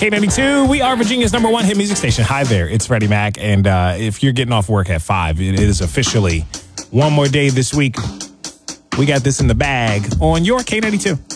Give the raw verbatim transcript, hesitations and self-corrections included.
K ninety-two, we are Virginia's number one hit music station. Hi there, it's Freddie Mac. And uh, if you're getting off work at five, it is officially one more day this week. We got this in the bag on your K ninety-two.